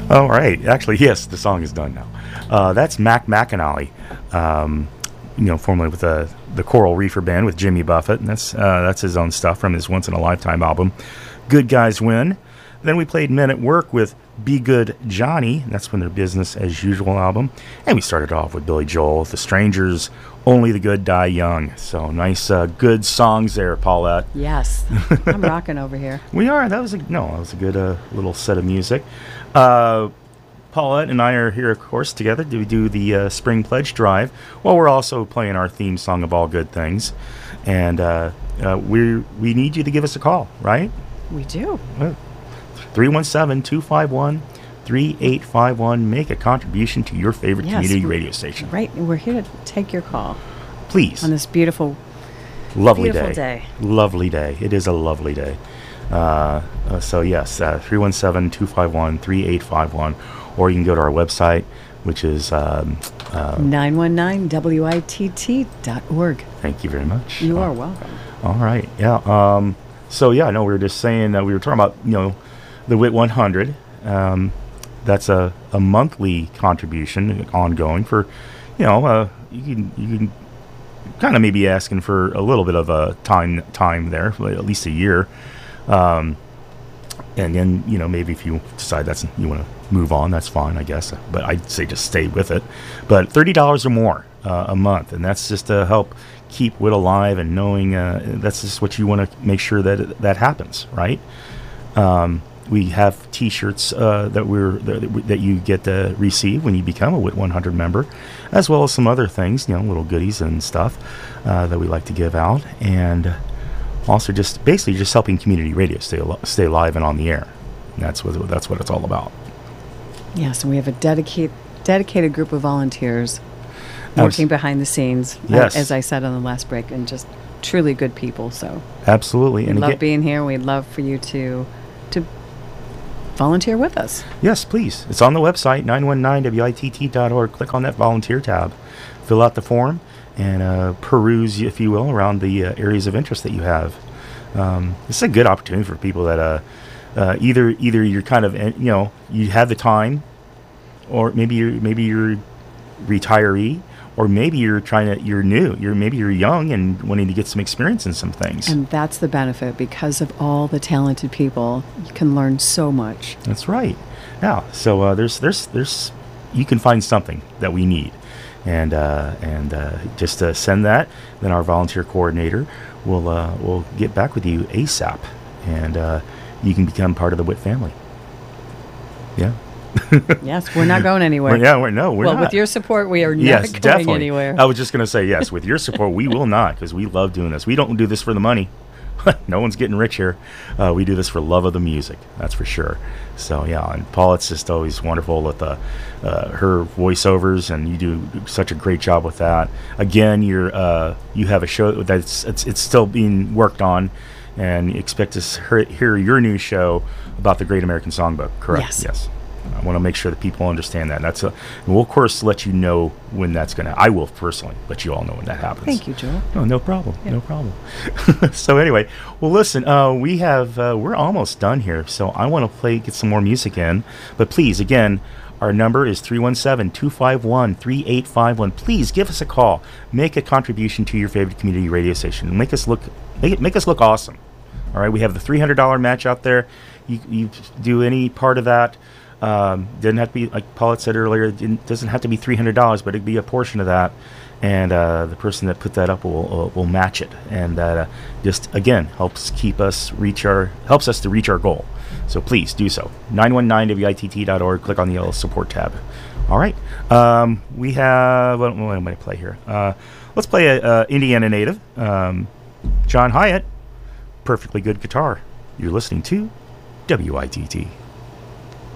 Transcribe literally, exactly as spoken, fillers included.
All right. Actually, yes, the song is done now. Uh, that's Mac McAnally, um, you know, formerly with the the Coral Reefer Band with Jimmy Buffett, and that's uh, that's his own stuff from his Once in a Lifetime album, Good Guys Win. Then we played Men at Work with Be Good Johnny. That's from their Business as Usual album. And we started off with Billy Joel, The Strangers, Only the Good Die Young. So nice, uh, good songs there, Paulette. Yes. I'm rocking over here. We are. That was a, no, that was a good uh, little set of music. Uh, Paulette and I are here, of course, together to do the uh, Spring Pledge Drive. Well, we're also playing our theme song of All Good Things. And uh, uh, we we need you to give us a call, right? We do. Well, three one seven, two five one, three eight five one. Make a contribution to your favorite Yes, community we- radio station. Right. We're here to take your call Please. on this beautiful, Lovely beautiful day. day. Lovely day. It is a lovely day. Uh, uh, so, yes, uh, three one seven, two five one, three eight five one. Or you can go to our website, which is, um, uh, nine one nine W I T T dot org. thank you very much. You Uh, are welcome. All right. Yeah. Um, so, yeah, no, we were just saying that we were talking about, you know, the W I T one hundred. Um, that's a, a monthly contribution ongoing for, you know, uh, you can you can kind of maybe asking for a little bit of a time time there, like at least a year. Um, and then, you know, maybe if you decide that's you want to move on, that's fine, I guess. But I'd say just stay with it. But thirty dollars or more uh, a month, and that's just to help keep W I T alive and knowing uh, that's just what you want to make sure that it, that happens, right? Um, we have T-shirts uh, that we're that, that you get to receive when you become a W I T one hundred member, as well as some other things, you know, little goodies and stuff uh, that we like to give out, and also just basically just helping community radio stay al- stay alive and on the air. And that's what that's what it's all about. Yes, and we have a dedicate, dedicated group of volunteers Abs- working behind the scenes, uh, Yes. as I said on the last break, and just truly good people. So Absolutely, we and love again, being here. We'd love for you to to volunteer with us. yes, please. It's on the website nine one nine W I T T dot org. Click on that volunteer tab, fill out the form, and uh, peruse, if you will, around the uh, areas of interest that you have. Um, it's a good opportunity for people that uh, uh, either either you're kind of uh, you know you have the time, or maybe you're maybe you're retiree, or maybe you're trying to you're new. You're maybe you're young and wanting to get some experience in some things. And that's the benefit, because of all the talented people, you can learn so much. That's right. Yeah. So uh, there's there's there's you can find something that we need, and uh, and uh, just uh, send that. Then our volunteer coordinator will uh, will get back with you ASAP, and uh, you can become part of the W I T family. Yeah. Yes, we're not going anywhere. We're- yeah. We're no. We're well, not. with your support, we are not yes, going definitely. anywhere. I was just going to say yes. With your support, we will not, because we love doing this. We don't do this for the money. No one's getting rich here. Uh, we do this for love of the music. That's for sure. So yeah, and Paul, it's just always wonderful with uh, uh, her voiceovers, and you do such a great job with that. Again, you're uh, you have a show that's it's, it's still being worked on, and you expect to s- hear, hear your new show about the Great American Songbook. Correct? Yes. Yes. I want to make sure that people understand that. That's a, and we'll of course let you know when that's gonna. I will personally let you all know when that happens. Thank you, Joel. No, no problem. Yeah. No problem. So anyway, well, listen, uh, we have uh, we're almost done here, so I want to play get some more music in. But please, again, our number is three one seven, two five one, three eight five one. Please give us a call. Make a contribution to your favorite community radio station. Make us look make, it, make us look awesome. All right, we have the three hundred dollars match out there. You you do any part of that. Um, doesn't have to be, like Paulette said earlier, it didn't- doesn't have to be three hundred dollars, but it'd be a portion of that, and uh, the person that put that up will will, will match it, and that uh, just again helps keep us reach our helps us to reach our goal. So please do so. nine one nine W I T T dot org. Click on the yellow support tab. All right, um, we have what, what am I going to play here? Uh, let's play a, a Indiana native, um, John Hyatt. Perfectly good guitar. You're listening to W I T T.